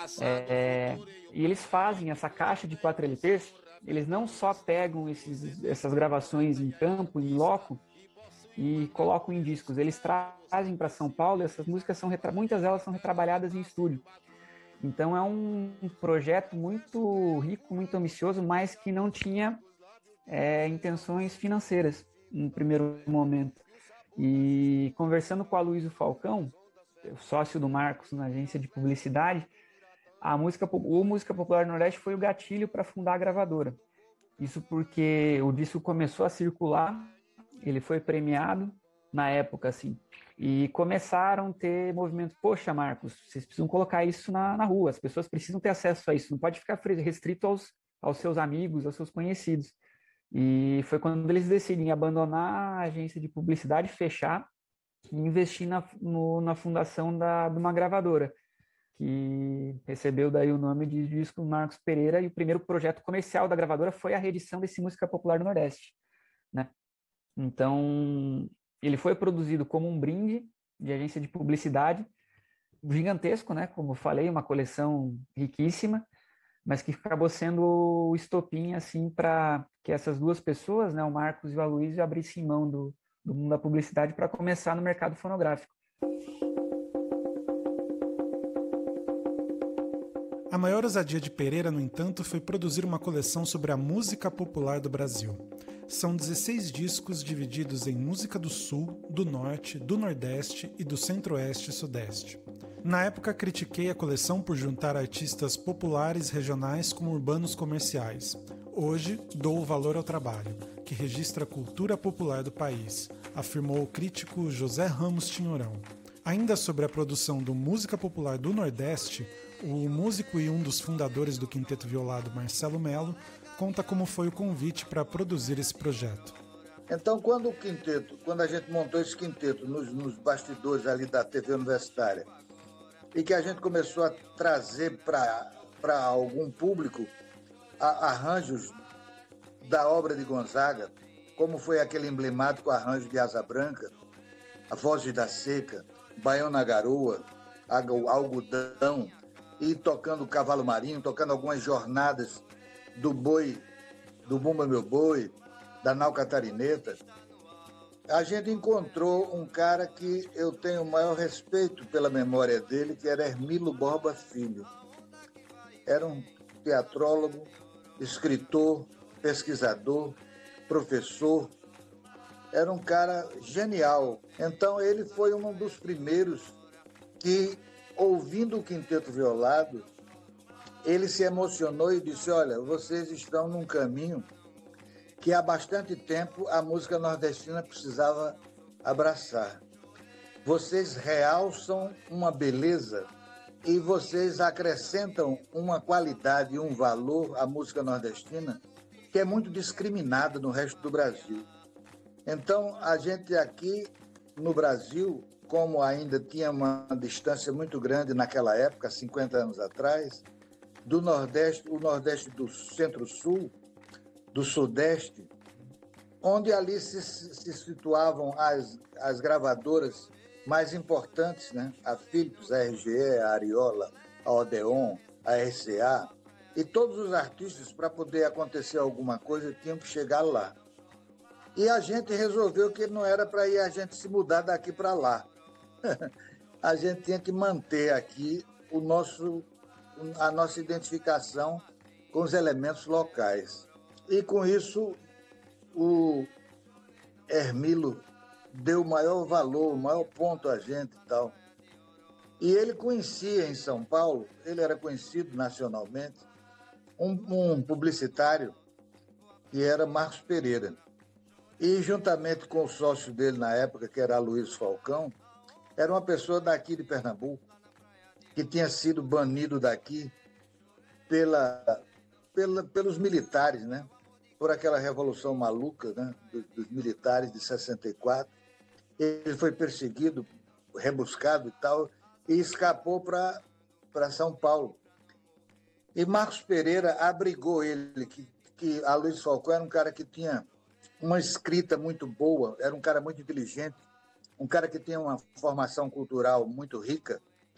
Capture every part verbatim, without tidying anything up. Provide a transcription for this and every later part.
É, e eles fazem essa caixa de quatro L Ps, eles não só pegam esses, essas gravações em campo, em loco, e colocam em discos, eles trazem para São Paulo, essas músicas são, muitas delas são retrabalhadas em estúdio. Então é um projeto muito rico, muito ambicioso, mas que não tinha é, intenções financeiras no primeiro momento. E conversando com a Luísa Falcão, sócio do Marcos na agência de publicidade, a música, o Música Popular do Nordeste foi o gatilho para fundar a gravadora. Isso porque o disco começou a circular, ele foi premiado na época, assim, e começaram a ter movimento, poxa, Marcos, vocês precisam colocar isso na, na rua, as pessoas precisam ter acesso a isso, não pode ficar restrito aos, aos seus amigos, aos seus conhecidos. E foi quando eles decidem abandonar a agência de publicidade, fechar e investir na, no, na fundação da, de uma gravadora, que recebeu daí o nome de Disco Marcos Pereira, e o primeiro projeto comercial da gravadora foi a reedição desse Música Popular do Nordeste, né? Então, ele foi produzido como um brinde de agência de publicidade, gigantesco, né? Como eu falei, uma coleção riquíssima, mas que acabou sendo o estopim, assim, para que essas duas pessoas, né, o Marcos e o Aloysio, abrissem mão do, do mundo da publicidade para começar no mercado fonográfico. A maior ousadia de Pereira, no entanto, foi produzir uma coleção sobre a música popular do Brasil. São dezesseis discos divididos em música do Sul, do Norte, do Nordeste e do Centro-Oeste e Sudeste. Na época, critiquei a coleção por juntar artistas populares regionais com urbanos comerciais. Hoje, dou o valor ao trabalho, que registra a cultura popular do país, afirmou o crítico José Ramos Tinhorão. Ainda sobre a produção do Música Popular do Nordeste, o músico e um dos fundadores do Quinteto Violado, Marcelo Melo, conta como foi o convite para produzir esse projeto. Então, quando o quinteto, quando a gente montou esse quinteto nos, nos bastidores ali da T V Universitária, e que a gente começou a trazer para algum público a, arranjos da obra de Gonzaga, como foi aquele emblemático arranjo de Asa Branca, A Voz da Seca, Baião na Garoa, Algodão, e tocando Cavalo Marinho, tocando algumas jornadas do Boi, do Bumba Meu Boi, da Nau Catarineta, a gente encontrou um cara que eu tenho o maior respeito pela memória dele, que era Hermilo Borba Filho. Era um teatrólogo, escritor, pesquisador, professor. Era um cara genial. Então ele foi um dos primeiros que, ouvindo o Quinteto Violado, ele se emocionou e disse: olha, vocês estão num caminho que há bastante tempo a música nordestina precisava abraçar. Vocês realçam uma beleza e vocês acrescentam uma qualidade e um valor à música nordestina que é muito discriminada no resto do Brasil. Então, a gente aqui no Brasil, como ainda tinha uma distância muito grande naquela época, cinquenta anos atrás, do Nordeste, o Nordeste do Centro-Sul, do Sudeste, onde ali se, se situavam as, as gravadoras mais importantes, né? A Philips, a R G E, a Ariola, a Odeon, a R C A, e todos os artistas, para poder acontecer alguma coisa, tinham que chegar lá. E a gente resolveu que não era para ir a gente se mudar daqui para lá. A gente tinha que manter aqui o nosso, a nossa identificação com os elementos locais. E com isso, o Hermilo deu o maior valor, o maior ponto a gente e tal. E ele conhecia em São Paulo, ele era conhecido nacionalmente, um, um publicitário que era Marcos Pereira. E juntamente com o sócio dele na época, que era Luiz Falcão, era uma pessoa daqui de Pernambuco, que tinha sido banido daqui pela, pela, pelos militares, né? Por aquela revolução maluca, né? dos, dos militares de sessenta e quatro. Ele foi perseguido, rebuscado e tal, e escapou para São Paulo. E Marcos Pereira abrigou ele, que, que a Luiz Falcão era um cara que tinha uma escrita muito boa, era um cara muito inteligente, um cara que tinha uma formação cultural muito rica,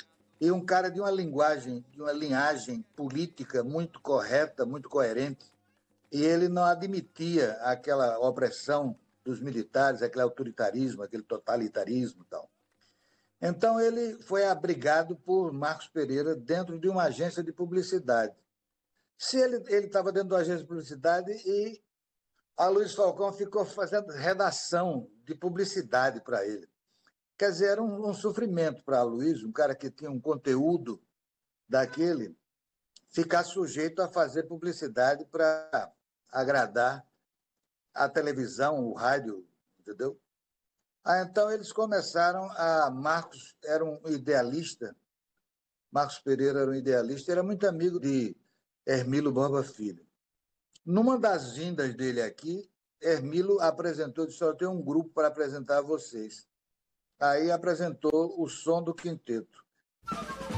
e um cara de uma linguagem, de uma linhagem política muito correta, muito coerente, e ele não admitia aquela opressão dos militares, aquele autoritarismo, aquele totalitarismo e tal. Então, ele foi abrigado por Marcos Pereira dentro de uma agência de publicidade. Se ele estava dentro de uma agência de publicidade e a Luiz Falcão ficou fazendo redação de publicidade para ele. Quer dizer, era um, um sofrimento para Luiz, um cara que tinha um conteúdo daquele, ficar sujeito a fazer publicidade para agradar a televisão, o rádio, entendeu? Ah, então eles começaram a... Marcos era um idealista, Marcos Pereira era um idealista, era muito amigo de Hermílio Borba Filho. Numa das vindas dele aqui, Hermílio apresentou, disse, eu tenho um grupo para apresentar a vocês. Aí apresentou o Som do Quinteto.